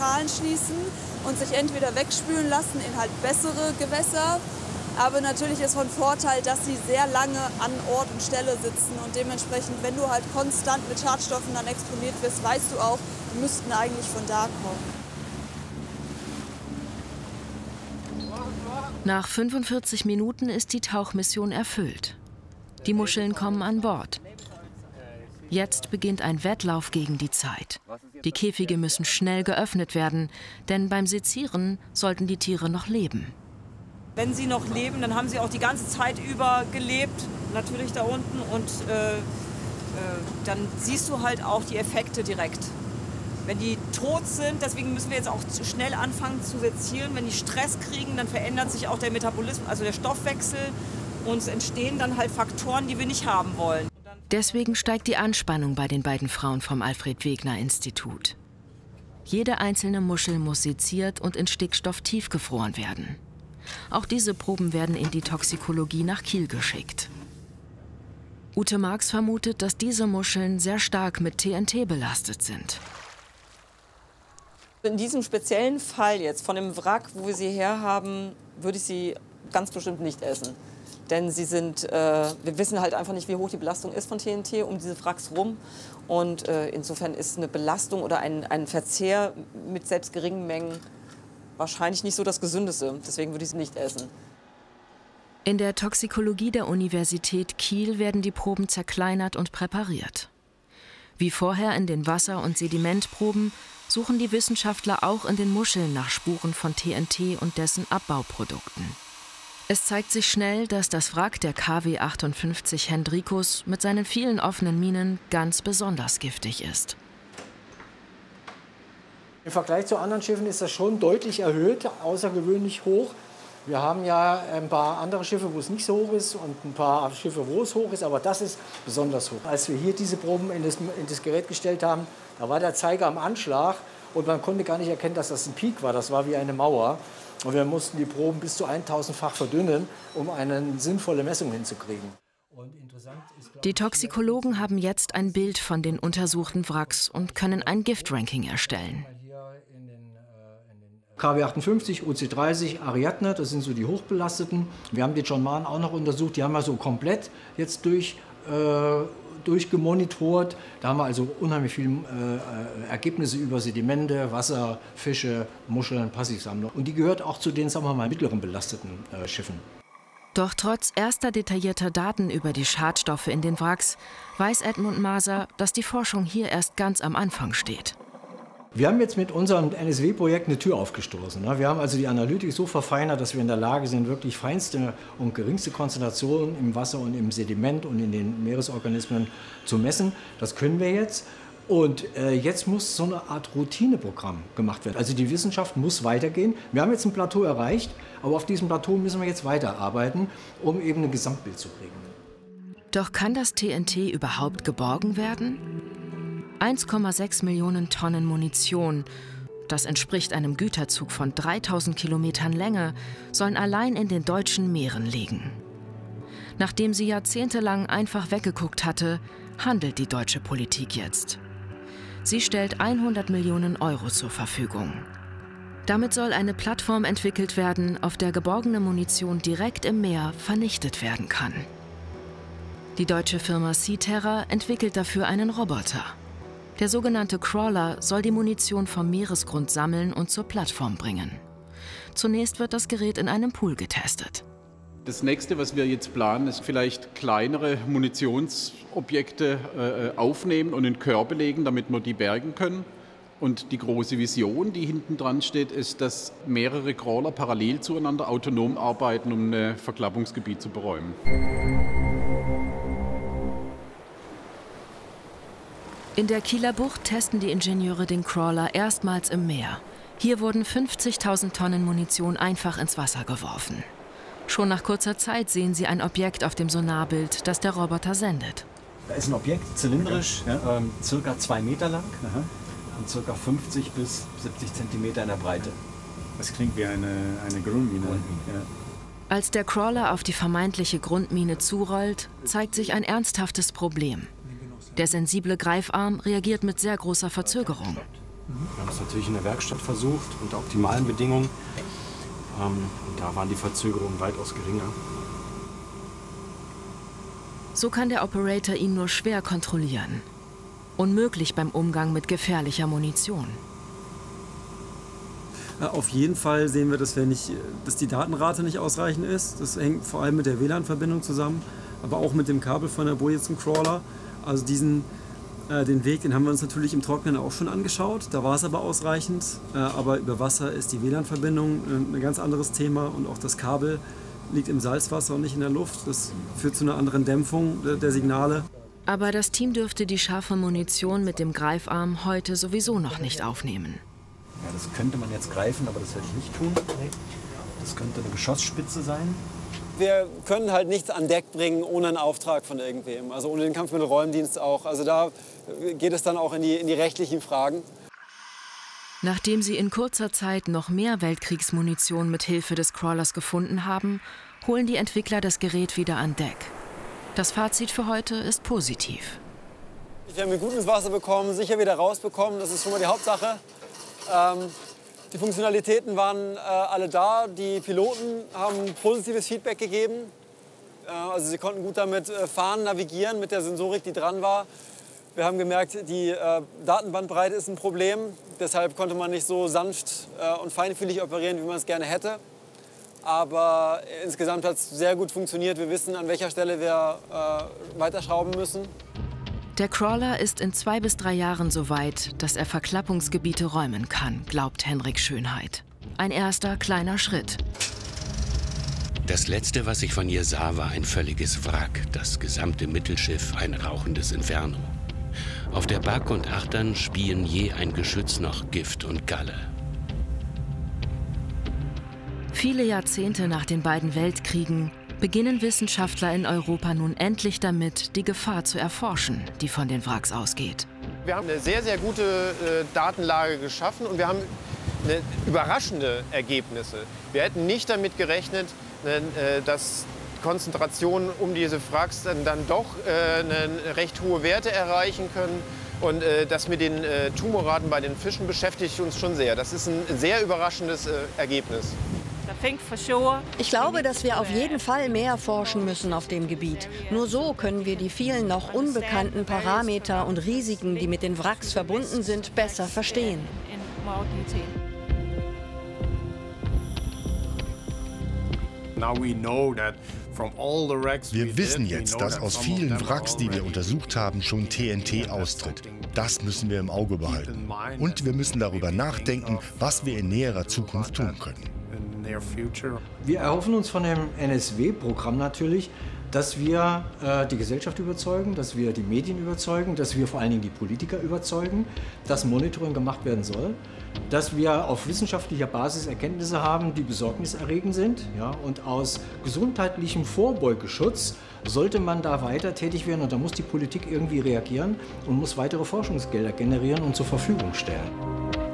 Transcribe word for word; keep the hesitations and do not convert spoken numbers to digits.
Schalen schließen und sich entweder wegspülen lassen in halt bessere Gewässer. Aber natürlich ist von Vorteil, dass sie sehr lange an Ort und Stelle sitzen und dementsprechend, wenn du halt konstant mit Schadstoffen dann exponiert wirst, weißt du auch, die müssten eigentlich von da kommen. Nach fünfundvierzig Minuten ist die Tauchmission erfüllt. Die Muscheln kommen an Bord. Jetzt beginnt ein Wettlauf gegen die Zeit. Die Käfige müssen schnell geöffnet werden, denn beim Sezieren sollten die Tiere noch leben. Wenn sie noch leben, dann haben sie auch die ganze Zeit über gelebt, natürlich da unten. Und äh, äh, dann siehst du halt auch die Effekte direkt. Wenn die tot sind, deswegen müssen wir jetzt auch schnell anfangen zu sezieren. Wenn die Stress kriegen, dann verändert sich auch der Metabolismus, also der Stoffwechsel. Und es entstehen dann halt Faktoren, die wir nicht haben wollen. Deswegen steigt die Anspannung bei den beiden Frauen vom Alfred-Wegener-Institut. Jede einzelne Muschel muss seziert und in Stickstoff tiefgefroren werden. Auch diese Proben werden in die Toxikologie nach Kiel geschickt. Ute Marx vermutet, dass diese Muscheln sehr stark mit T N T belastet sind. In diesem speziellen Fall jetzt von dem Wrack, wo wir sie herhaben, würde ich sie ganz bestimmt nicht essen. Denn sie sind, äh, wir wissen halt einfach nicht, wie hoch die Belastung ist von T N T um diese Wracks rum. Und äh, insofern ist eine Belastung oder ein, ein Verzehr mit selbst geringen Mengen wahrscheinlich nicht so das Gesündeste. Deswegen würde ich sie nicht essen. In der Toxikologie der Universität Kiel werden die Proben zerkleinert und präpariert. Wie vorher in den Wasser- und Sedimentproben suchen die Wissenschaftler auch in den Muscheln nach Spuren von T N T und dessen Abbauprodukten. Es zeigt sich schnell, dass das Wrack der K W achtundfünfzig Hendrikus mit seinen vielen offenen Minen ganz besonders giftig ist. Im Vergleich zu anderen Schiffen ist das schon deutlich erhöht, außergewöhnlich hoch. Wir haben ja ein paar andere Schiffe, wo es nicht so hoch ist und ein paar Schiffe, wo es hoch ist, aber das ist besonders hoch. Als wir hier diese Proben in das, in das Gerät gestellt haben, da war der Zeiger am Anschlag und man konnte gar nicht erkennen, dass das ein Peak war. Das war wie eine Mauer. Und wir mussten die Proben bis zu tausendfach verdünnen, um eine sinnvolle Messung hinzukriegen. Die Toxikologen haben jetzt ein Bild von den untersuchten Wracks und können ein Giftranking erstellen. K W achtundfünfzig, O C dreißig, Ariadne, das sind so die hochbelasteten. Wir haben die John Mahon auch noch untersucht, die haben wir so komplett jetzt durch, äh, durchgemonitort. Da haben wir also unheimlich viele äh, Ergebnisse über Sedimente, Wasser, Fische, Muscheln, Passivsammlung. Und die gehört auch zu den, sagen wir mal, mittleren belasteten äh, Schiffen. Doch trotz erster detaillierter Daten über die Schadstoffe in den Wracks weiß Edmund Maser, dass die Forschung hier erst ganz am Anfang steht. Wir haben jetzt mit unserem N S W-Projekt eine Tür aufgestoßen. Wir haben also die Analytik so verfeinert, dass wir in der Lage sind, wirklich feinste und geringste Konzentrationen im Wasser und im Sediment und in den Meeresorganismen zu messen. Das können wir jetzt. Und äh, jetzt muss so eine Art Routineprogramm gemacht werden. Also die Wissenschaft muss weitergehen. Wir haben jetzt ein Plateau erreicht, aber auf diesem Plateau müssen wir jetzt weiterarbeiten, um eben ein Gesamtbild zu kriegen. Doch kann das T N T überhaupt geborgen werden? eins Komma sechs Millionen Tonnen Munition, das entspricht einem Güterzug von dreitausend Kilometern Länge, sollen allein in den deutschen Meeren liegen. Nachdem sie jahrzehntelang einfach weggeguckt hatte, handelt die deutsche Politik jetzt. Sie stellt hundert Millionen Euro zur Verfügung. Damit soll eine Plattform entwickelt werden, auf der geborgene Munition direkt im Meer vernichtet werden kann. Die deutsche Firma Seaterra entwickelt dafür einen Roboter. Der sogenannte Crawler soll die Munition vom Meeresgrund sammeln und zur Plattform bringen. Zunächst wird das Gerät in einem Pool getestet. Das nächste, was wir jetzt planen, ist vielleicht kleinere Munitionsobjekte äh, aufnehmen und in Körbe legen, damit wir die bergen können. Und die große Vision, die hinten dran steht, ist, dass mehrere Crawler parallel zueinander autonom arbeiten, um ein Verklappungsgebiet zu beräumen. In der Kieler Bucht testen die Ingenieure den Crawler erstmals im Meer. Hier wurden fünfzigtausend Tonnen Munition einfach ins Wasser geworfen. Schon nach kurzer Zeit sehen sie ein Objekt auf dem Sonarbild, das der Roboter sendet. Da ist ein Objekt, zylindrisch, ja. ähm, circa zwei Meter lang. Aha. Und circa fünfzig bis siebzig Zentimeter in der Breite. Das klingt wie eine, eine Grundmine. Grundmine. Ja. Als der Crawler auf die vermeintliche Grundmine zurollt, zeigt sich ein ernsthaftes Problem. Der sensible Greifarm reagiert mit sehr großer Verzögerung. Wir haben es natürlich in der Werkstatt versucht, unter optimalen Bedingungen. Ähm, und da waren die Verzögerungen weitaus geringer. So kann der Operator ihn nur schwer kontrollieren. Unmöglich beim Umgang mit gefährlicher Munition. Auf jeden Fall sehen wir, dass, wir nicht, dass die Datenrate nicht ausreichend ist. Das hängt vor allem mit der W L A N-Verbindung zusammen, aber auch mit dem Kabel von der Boje zum Crawler. Also diesen, äh, den Weg, den haben wir uns natürlich im Trockenen auch schon angeschaut. Da war es aber ausreichend. Äh, aber über Wasser ist die W L A N-Verbindung ein ganz anderes Thema und auch das Kabel liegt im Salzwasser und nicht in der Luft. Das führt zu einer anderen Dämpfung der, der Signale. Aber das Team dürfte die scharfe Munition mit dem Greifarm heute sowieso noch nicht aufnehmen. Ja, das könnte man jetzt greifen, aber das werde ich nicht tun. Das könnte eine Geschossspitze sein. Wir können halt nichts an Deck bringen ohne einen Auftrag von irgendwem, also ohne den Kampfmittelräumdienst auch. Also da geht es dann auch in die, in die rechtlichen Fragen. Nachdem sie in kurzer Zeit noch mehr Weltkriegsmunition mit Hilfe des Crawlers gefunden haben, holen die Entwickler das Gerät wieder an Deck. Das Fazit für heute ist positiv. Wir haben ihn gut ins Wasser bekommen, sicher wieder rausbekommen, das ist schon mal die Hauptsache. Ähm, die Funktionalitäten waren äh, alle da, die Piloten haben positives Feedback gegeben. Äh, also sie konnten gut damit äh, fahren, navigieren mit der Sensorik, die dran war. Wir haben gemerkt, die äh, Datenbandbreite ist ein Problem. Deshalb konnte man nicht so sanft äh, und feinfühlig operieren, wie man es gerne hätte. Aber insgesamt hat es sehr gut funktioniert. Wir wissen, an welcher Stelle wir äh, weiterschrauben müssen. Der Crawler ist in zwei bis drei Jahren so weit, dass er Verklappungsgebiete räumen kann, glaubt Henrik Schönheit. Ein erster kleiner Schritt. Das Letzte, was ich von ihr sah, war ein völliges Wrack. Das gesamte Mittelschiff ein rauchendes Inferno. Auf der Back und Achtern spien je ein Geschütz noch Gift und Galle. Viele Jahrzehnte nach den beiden Weltkriegen beginnen Wissenschaftler in Europa nun endlich damit, die Gefahr zu erforschen, die von den Wracks ausgeht. Wir haben eine sehr, sehr gute äh, Datenlage geschaffen und wir haben eine überraschende Ergebnisse. Wir hätten nicht damit gerechnet, äh, dass Konzentrationen um diese Wracks dann, dann doch äh, eine recht hohe Werte erreichen können. Und äh, das mit den äh, Tumorraten bei den Fischen beschäftigt uns schon sehr. Das ist ein sehr überraschendes äh, Ergebnis. Ich glaube, dass wir auf jeden Fall mehr forschen müssen auf dem Gebiet. Nur so können wir die vielen noch unbekannten Parameter und Risiken, die mit den Wracks verbunden sind, besser verstehen. Wir wissen jetzt, dass aus vielen Wracks, die wir untersucht haben, schon T N T austritt. Das müssen wir im Auge behalten. Und wir müssen darüber nachdenken, was wir in näherer Zukunft tun können. Wir erhoffen uns von dem N S W-Programm natürlich, dass wir äh, die Gesellschaft überzeugen, dass wir die Medien überzeugen, dass wir vor allen Dingen die Politiker überzeugen, dass Monitoring gemacht werden soll, dass wir auf wissenschaftlicher Basis Erkenntnisse haben, die besorgniserregend sind. Ja, und aus gesundheitlichem Vorbeugeschutz sollte man da weiter tätig werden und da muss die Politik irgendwie reagieren und muss weitere Forschungsgelder generieren und zur Verfügung stellen.